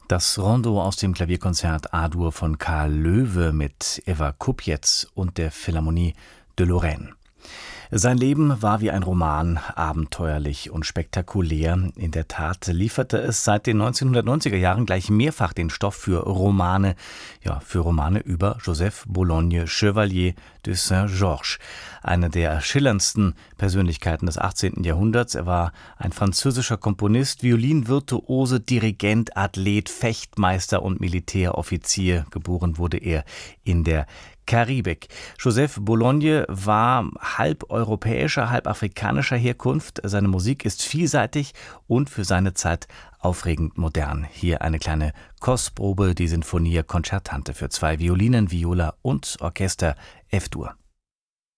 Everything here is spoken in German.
Das Rondo aus dem Klavierkonzert A-Dur von Karl Loewe mit Eva Kupjetz und der Philharmonie de Lorraine. Sein Leben war wie ein Roman, abenteuerlich und spektakulär. In der Tat lieferte es seit den 1990er Jahren gleich mehrfach den Stoff für Romane über Joseph Bologne, Chevalier de Saint-Georges, eine der schillerndsten Persönlichkeiten des 18. Jahrhunderts. Er war ein französischer Komponist, Violinvirtuose, Dirigent, Athlet, Fechtmeister und Militäroffizier. Geboren wurde er in der Karibik. Joseph Bologne war halb europäischer, halb afrikanischer Herkunft. Seine Musik ist vielseitig und für seine Zeit aufregend modern. Hier eine kleine Kostprobe, die Sinfonia Concertante für 2 Violinen, Viola und Orchester F-Dur.